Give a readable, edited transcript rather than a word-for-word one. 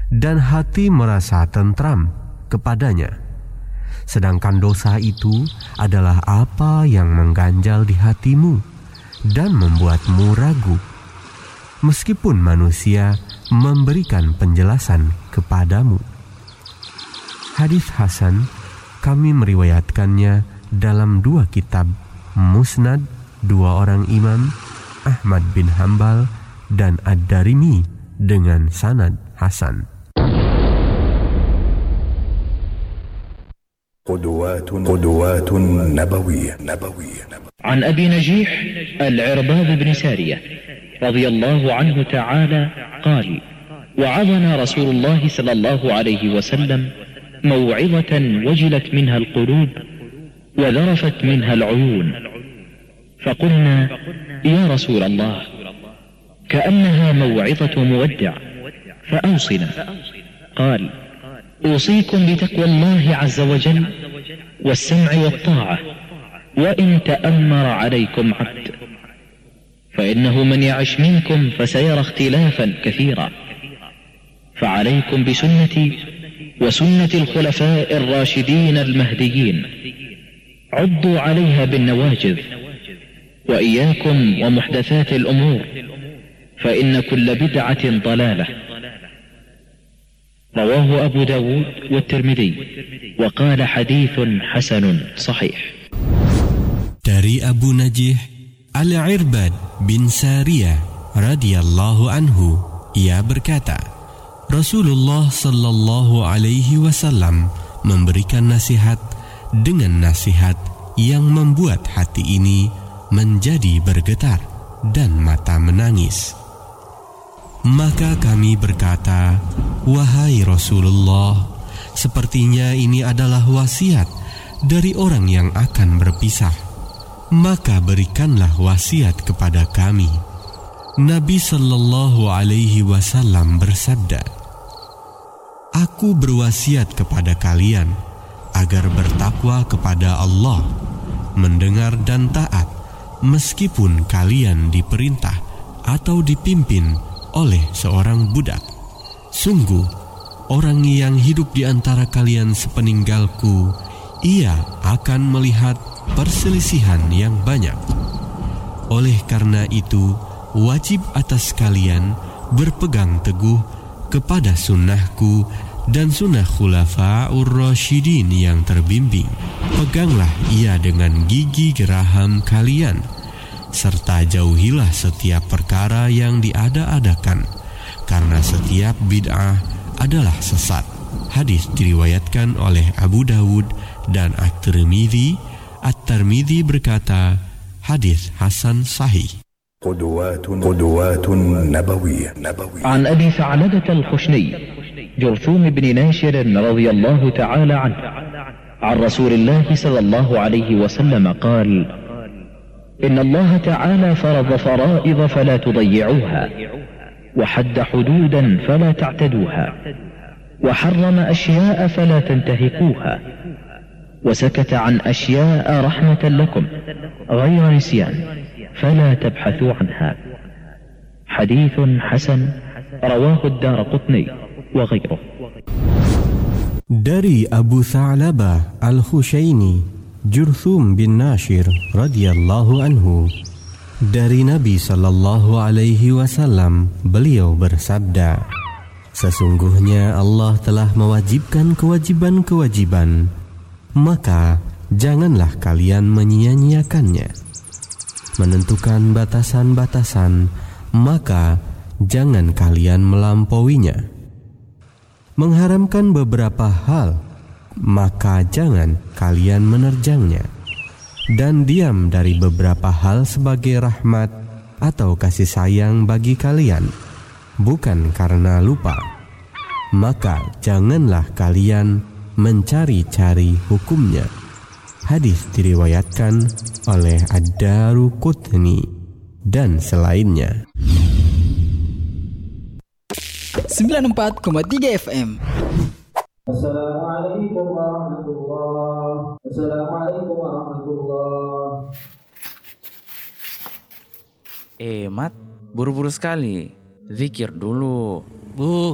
dan hati merasa tentram kepadanya. Sedangkan dosa itu adalah apa yang mengganjal di hatimu dan membuatmu ragu, meskipun manusia memberikan penjelasan kepadamu. Hadis hasan kami meriwayatkannya dalam 2 kitab Musnad 2 orang imam, Ahmad bin Hanbal dan Ad-Darimi dengan sanad hasan. قدوات نبوية. عن أبي نجيح العرباض بن سارية رضي الله عنه تعالى قال: وعظنا رسول الله صلى الله عليه وسلم موعظة وجلت منها القلوب وذرفت منها العيون، فقلنا: يا رسول الله، كأنها موعظة مودع، فأوصنا. قال: أوصيكم بتقوى الله عز وجل والسمع والطاعة وإن تأمر عليكم عبد، فإنه من يعش منكم فسيرى اختلافا كثيرا، فعليكم بسنتي وسنة الخلفاء الراشدين المهديين، عضوا عليها بالنواجذ، وإياكم ومحدثات الأمور، فإن كل بدعة ضلالة. رواه أبو داود والترمذي وقال حديث حسن صحيح. Dari Abu Najih Al-Irbad bin Sariyah radhiyallahu anhu, ia berkata, Rasulullah sallallahu alaihi wasallam memberikan nasihat dengan nasihat yang membuat hati ini menjadi bergetar dan mata menangis. Maka kami berkata, wahai Rasulullah, sepertinya ini adalah wasiat dari orang yang akan berpisah. Maka berikanlah wasiat kepada kami. Nabi sallallahu alaihi wasallam bersabda, aku berwasiat kepada kalian agar bertakwa kepada Allah, mendengar dan taat meskipun kalian diperintah atau dipimpin oleh seorang budak. Sungguh, orang yang hidup di antara kalian sepeninggalku, ia akan melihat perselisihan yang banyak. Oleh karena itu, wajib atas kalian berpegang teguh kepada sunnahku dan sunnah khulafa'ur rasyidin yang terbimbing. Peganglah ia dengan gigi geraham kalian, serta jauhilah setiap perkara yang diada-adakan, karena setiap bid'ah adalah sesat. Hadis diriwayatkan oleh Abu Dawud dan At-Tirmidzi. At-Tirmidzi berkata, hadis hasan sahih. قدوات نبوية. عن أبي ثعلبة الخشني جرثوم بن ناشر رضي الله تعالى عنه عن رسول الله صلى الله عليه وسلم قال: إن الله تعالى فرض فرائض فلا تضيعوها، وحد حدودا فلا تعتدوها، وحرم أشياء فلا تنتهكوها، وسكت عن أشياء رحمة لكم غير نسيان فلا تبحثوا عنها. حديث حسن رواه الدارقطني وغيره. Dari Abu Tha'labah Al-Khushaini Jurthum bin Nashir radhiyallahu anhu, dari Nabi sallallahu alaihi wasallam, beliau bersabda, sesungguhnya Allah telah mewajibkan kewajiban-kewajiban, maka janganlah kalian menyia-nyiakannya. Menentukan batasan-batasan, maka jangan kalian melampauinya. Mengharamkan beberapa hal, maka jangan kalian menerjangnya. Dan diam dari beberapa hal sebagai rahmat atau kasih sayang bagi kalian, bukan karena lupa. Maka janganlah kalian mencari-cari hukumnya. Hadis diriwayatkan oleh Ad-Daruqutni dan selainnya. 94,3 FM. Assalamualaikum warahmatullahi wabarakatuh. Assalamualaikum warahmatullahi. Mat, buru-buru sekali. Zikir dulu. Bu,